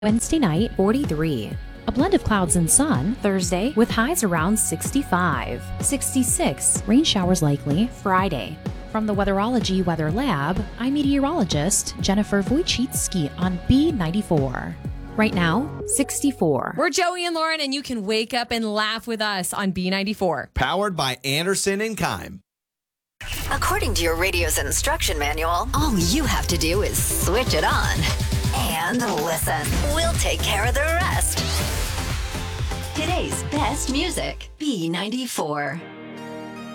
Wednesday night, 43. A blend of clouds and sun Thursday with highs around 65. 66. Rain showers likely Friday. From the Weatherology Weather Lab, I'm meteorologist Jennifer Wojcicki on B94. Right now, 64. We're Joey and Lauren, and you can wake up and laugh with us on B94. Powered by Anderson and Kime. According to your radio's instruction manual, all you have to do is switch it on and listen. We'll take care of the rest. Today's best music, B94.